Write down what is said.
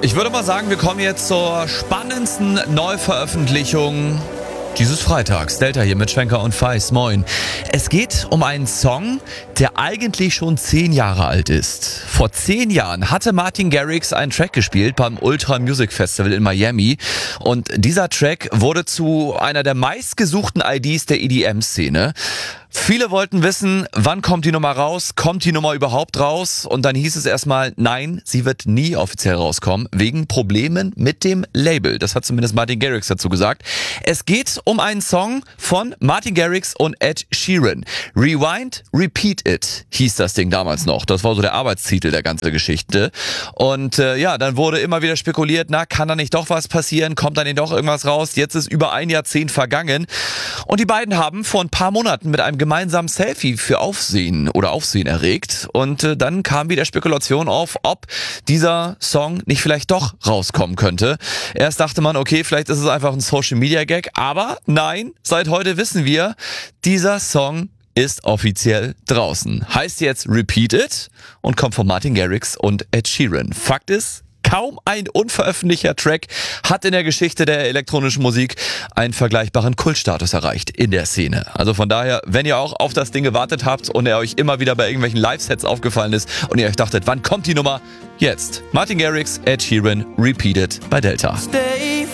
Ich würde mal sagen, wir kommen jetzt zur spannendsten Neuveröffentlichung dieses Freitags. Delta hier mit Schwenker und Feist. Moin. Es geht um einen Song, der eigentlich schon 10 Jahre alt ist. Vor 10 Jahren hatte Martin Garrix einen Track gespielt beim Ultra Music Festival in Miami. Und dieser Track wurde zu einer der meistgesuchten IDs der EDM-Szene. Viele wollten wissen, wann kommt die Nummer raus? Kommt die Nummer überhaupt raus? Und dann hieß es erstmal, nein, sie wird nie offiziell rauskommen, wegen Problemen mit dem Label. Das hat zumindest Martin Garrix dazu gesagt. Es geht um einen Song von Martin Garrix und Ed Sheeran. Rewind, Repeat It hieß das Ding damals noch. Das war so der Arbeitstitel der ganzen Geschichte. Und dann wurde immer wieder spekuliert, kann da nicht doch was passieren? Kommt da nicht doch irgendwas raus? Jetzt ist über ein Jahrzehnt vergangen. Und die beiden haben vor ein paar Monaten mit einem gemeinsamen Selfie für Aufsehen erregt. Und dann kam wieder Spekulation auf, ob dieser Song nicht vielleicht doch rauskommen könnte. Erst dachte man, okay, vielleicht ist es einfach ein Social-Media-Gag. Aber nein, seit heute wissen wir, dieser Song ist offiziell draußen. Heißt jetzt Repeat It und kommt von Martin Garrix und Ed Sheeran. Fakt ist, kaum ein unveröffentlichter Track hat in der Geschichte der elektronischen Musik einen vergleichbaren Kultstatus erreicht in der Szene. Also von daher, wenn ihr auch auf das Ding gewartet habt und er euch immer wieder bei irgendwelchen Live-Sets aufgefallen ist und ihr euch dachtet, wann kommt die Nummer? Jetzt. Martin Garrix, Ed Sheeran, Repeat It bei Delta. Stay